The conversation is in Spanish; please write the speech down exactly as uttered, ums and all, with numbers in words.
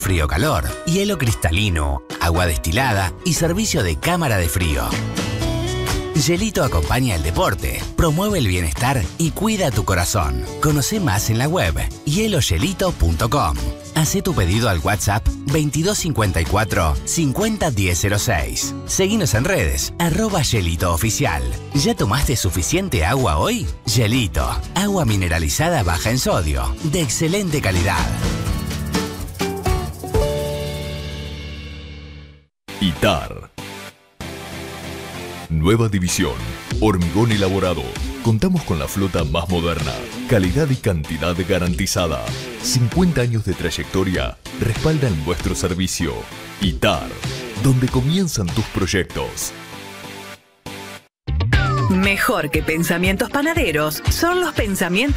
frío-calor, hielo cristalino, agua destilada y servicio de cámara de frío. Hielito acompaña el deporte, promueve el bienestar y cuida tu corazón. Conoce más en la web hielo hielito punto com. Hacé tu pedido al WhatsApp veintidós cincuenta y cuatro cincuenta diez cero seis. Seguinos en redes, arroba Hielito Oficial. ¿Ya tomaste suficiente agua hoy? Hielito, agua mineralizada baja en sodio, de excelente calidad. ITAR. Nueva división, hormigón elaborado. Contamos con la flota más moderna, calidad y cantidad garantizada. cincuenta años de trayectoria respaldan nuestro servicio. ITAR, donde comienzan tus proyectos. Mejor que pensamientos panaderos son los pensamientos